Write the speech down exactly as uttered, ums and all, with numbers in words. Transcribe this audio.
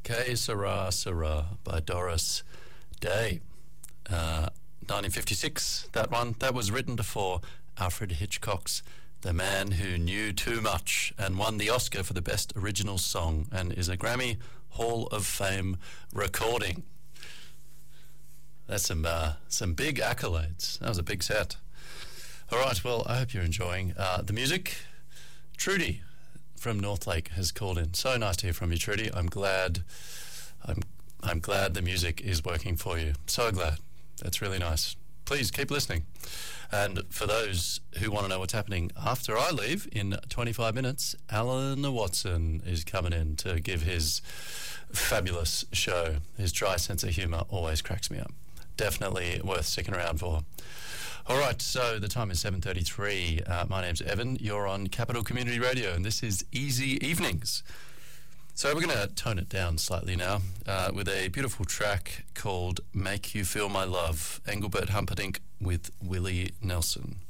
Que Sera Sera by Doris Day. Uh, nineteen fifty-six, that one. That was written before Alfred Hitchcock's The Man Who Knew Too Much and won the Oscar for the Best Original Song and is a Grammy Hall of Fame recording. That's some, uh, some big accolades. That was a big set. All right, well, I hope you're enjoying uh, the music. Trudy from Northlake has called in. So nice to hear from you, Trudy. I'm glad I'm I'm glad the music is working for you. So glad. That's really nice. Please keep listening. And for those who want to know what's happening after I leave in twenty-five minutes, Alan Watson is coming in to give his fabulous show. His dry sense of humour always cracks me up. Definitely worth sticking around for. All right, so the time is seven thirty-three. Uh, my name's Evan. You're on Capital Community Radio, and this is Easy Evenings. So we're going to tone it down slightly now uh, with a beautiful track called Make You Feel My Love, Engelbert Humperdinck with Willie Nelson.